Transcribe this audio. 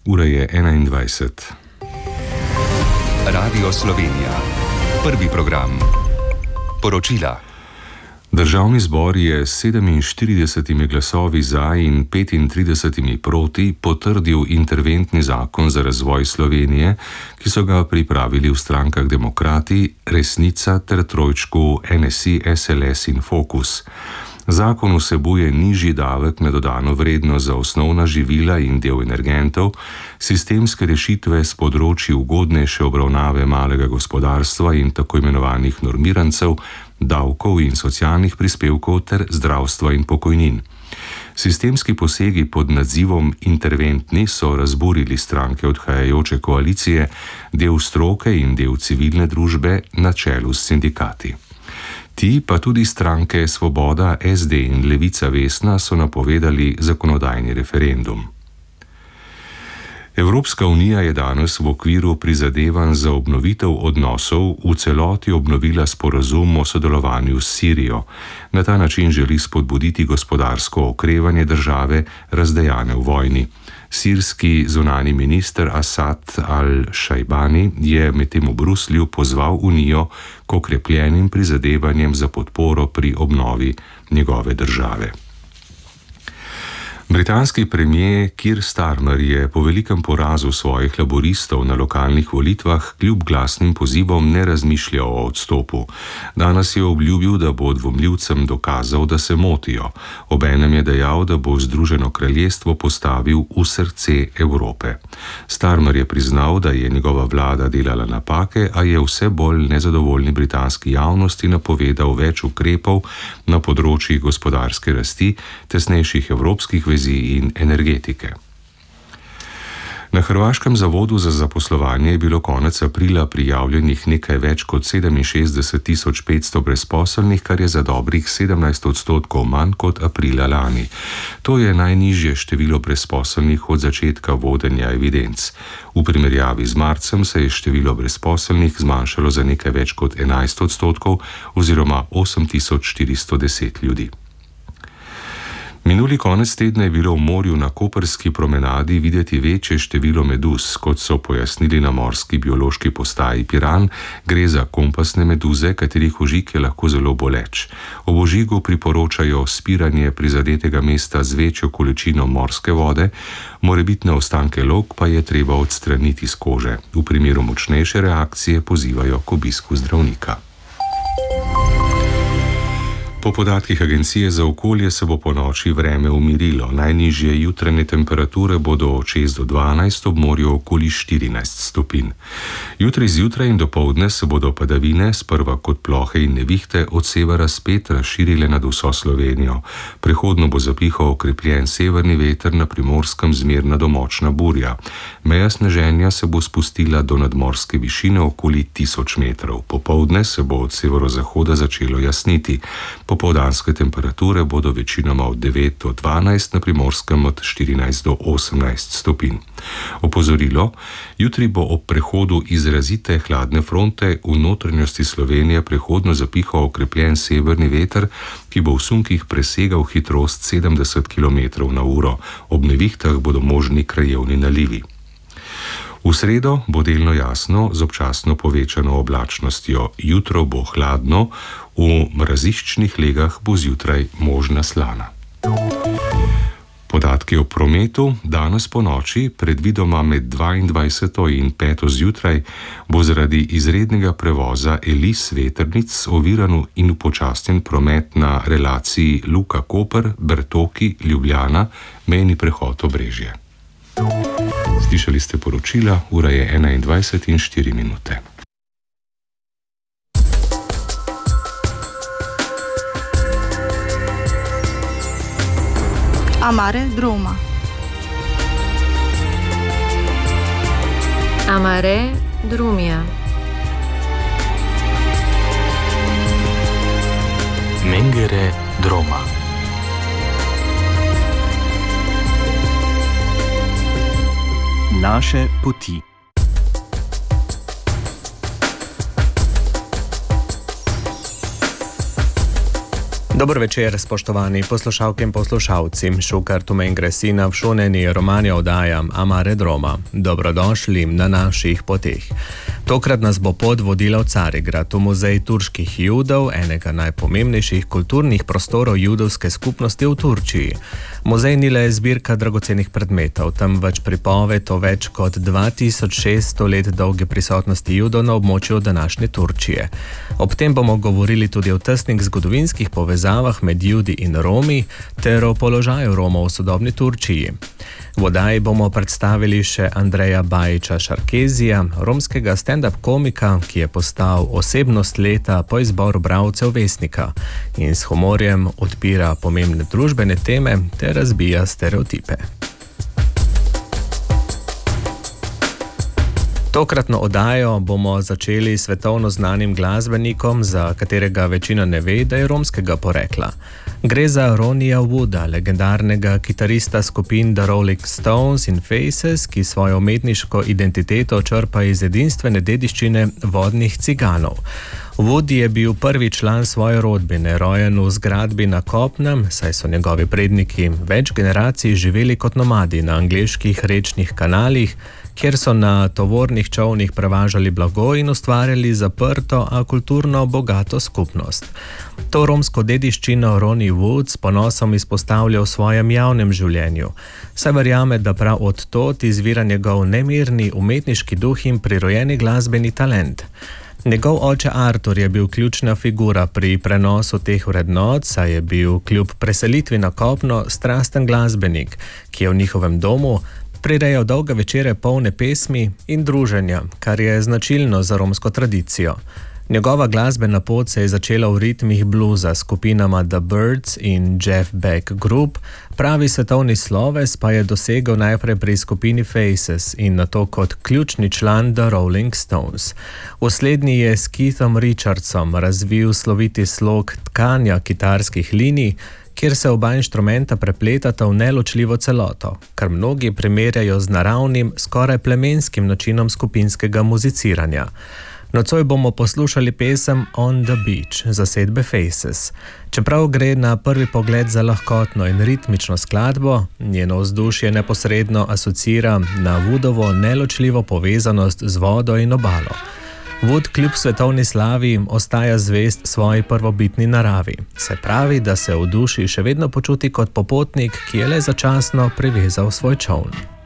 Ura je 21. Radio Slovenija. Prvi program. Poročila. Državni zbor je s 47 glasovi za in 35 proti potrdil interventni zakon za razvoj Slovenije, ki so ga pripravili v strankah Demokrati, Resnica ter trojčku NSI, SLS in Fokus. Zakon vsebuje nižji davek na dodano vrednost za osnovna živila in del energentov, sistemske rešitve s področji ugodnejše obravnave malega gospodarstva in tako imenovanih normirancev, davkov in socialnih prispevkov ter zdravstva in pokojnin. Sistemski posegi pod nazivom interventni so razburili stranke odhajajoče koalicije, del stroke in del civilne družbe na čelu s sindikati. Ti, pa tudi stranke Svoboda, SD in Levica Vesna so napovedali zakonodajni referendum. Evropska unija je danes v okviru prizadevanj za obnovitev odnosov v celoti obnovila sporazum o sodelovanju s Sirijo. Na ta način želi spodbuditi gospodarsko okrevanje države, razdejane v vojni. Sirski zunanji minister Asad al-Šajbani je medtem v Bruslju pozval Unijo k okrepljenim prizadevanjem za podporo pri obnovi njegove države. Britanski premier Keir Starmer je po velikem porazu svojih laboristov na lokalnih volitvah kljub glasnim pozivom ne razmišljal o odstopu. Danes je obljubil, da bo dvomljivcem dokazal, da se motijo. Obenem je dejal, da bo Združeno kraljestvo postavil v srce Evrope. Starmer je priznal, da je njegova vlada delala napake, a je vse bolj nezadovoljni britanski javnosti napovedal več ukrepov na področjih gospodarske rasti, tesnejših evropskih vezi in energetike. Na Hrvaškem zavodu za zaposlovanje je bilo konec aprila prijavljenih nekaj več kot 67.500 brezposelnih, kar je za dobrih 17% manj kot aprila lani. To je najnižje število brezposelnih od začetka vodenja evidenc. V primerjavi z marcem se je število brezposelnih zmanjšalo za nekaj več kot 11% oziroma 8.410 ljudi. Minuli konec tedna je bilo v morju na Koprski promenadi videti večje število meduz, kot so pojasnili na morski biološki postaji Piran. Gre za kompasne meduze, katerih ožig je lahko zelo boleč. Ob ožigu priporočajo spiranje prizadetega mesta z večjo količino morske vode, morebitne ostanke lok pa je treba odstraniti z kože. V primeru močnejše reakcije pozivajo k obisku zdravnika. Po podatkih Agencije za okolje se bo po noči vreme umirilo. Najnižje jutranje temperature bodo od 6 do 12, ob morju okoli 14 stopinj. Jutri zjutraj in dopoldne se bodo padavine, sprva kot plohe in nevihte, od severa spet razširile nad vso Slovenijo. Prehodno bo zapihal okrepljen severni veter, na Primorskem zmerna do močna burja. Meja sneženja se bo spustila do nadmorske višine okoli 1000 metrov. Popoldne se bo od severozahoda začelo jasniti. Popoldanske temperature bodo večinoma od 9 do 12, na Primorskem od 14 do 18 stopinj. Opozorilo: jutri bo ob prehodu izrazite hladne fronte v notranjosti Slovenije prehodno zapihal okrepljen severni veter, ki bo v sunkih presegal hitrost 70 km/h. Ob nevihtah bodo možni krajevni nalivi. V sredo bo delno jasno z občasno povečano oblačnostjo. Jutro bo hladno, v mraziščnih legah bo zjutraj možna slana. Podatki o prometu: danes po noči, predvidoma med 22. in 5. zjutraj, bo zaradi izrednega prevoza Elis vetrnic oviran in upočasnjen promet na relaciji Luka-Koper, Bertoki-Ljubljana, mejni prehod Obrežje. Slišali ste poročila, ura je 21:04. Amare Droma. Amare Drumia. Mengere Droma. Naše poti. Dober večer, spoštovani poslušalke in poslušalci. Šukar tu mengre sina v šoneni romani oddajam Amare Droma. Dobrodošli na naših poteh. Tokrat nas bo pot vodila v Carigrad, v muzej turških judov, enega najpomembnejših kulturnih prostorov judovske skupnosti v Turčiji. Muzej ni le zbirka dragocenih predmetov, temveč pripoved o več kot 2600 let dolge prisotnosti judov na območju današnje Turčije. Ob tem bomo govorili tudi o tesnih zgodovinskih povezavah med Judi in Romi ter o položaju Romov v sodobni Turčiji. V oddaji bomo predstavili še Andreja Bajića Šarkezija, romskega stand-up komika, ki je postal osebnost leta po izboru bralcev Vesnika in s humorjem odpira pomembne družbene teme ter razbija stereotipe. Tokratno oddajo bomo začeli s svetovno znanim glasbenikom, za katerega večina ne ve, da je romskega porekla. Gre za Ronija Wooda, legendarnega kitarista skupin The Rolling Stones in Faces, ki svojo umetniško identiteto črpa iz edinstvene dediščine vodnih ciganov. Wood je bil prvi član svoje rodbine, rojen v zgradbi na kopnem, saj so njegovi predniki več generacij živeli kot nomadi na angleških rečnih kanalih, kjer so na tovornih čolnih prevažali blago in ustvarjali zaprto, a kulturno bogato skupnost. To romsko dediščino Ronnie Wood s ponosom izpostavlja v svojem javnem življenju. Saj verjame, da prav od tod izvira njegov nemirni umetniški duh in prirojeni glasbeni talent. Njegov oče Artur je bil ključna figura pri prenosu teh vrednot, saj je bil kljub preselitvi na kopno strasten glasbenik, ki je v njihovem domu prirejal dolge večere polne pesmi in druženja, kar je značilno za romsko tradicijo. Njegova glasbena pot se je začela v ritmih bluza s skupinama The Birds in Jeff Beck Group, pravi svetovni sloves pa je dosegel najprej pri skupini Faces in nato kot ključni član The Rolling Stones. V slednji je s Keithom Richardsom razvil sloviti slog tkanja kitarskih linij, kjer se oba inštrumenta prepletata v neločljivo celoto, kar mnogi primerjajo z naravnim, skoraj plemenskim načinom skupinskega muziciranja. Nocoj bomo poslušali pesem On the Beach zasedbe Faces. Čeprav gre na prvi pogled za lahkotno in ritmično skladbo, njeno vzdušje neposredno asocira na Woodovo neločljivo povezanost z vodo in obalo. Wood kljub svetovni slavi ostaja zvest svoji prvobitni naravi. Se pravi, da se v duši še vedno počuti kot popotnik, ki je le začasno privezal svoj čoln.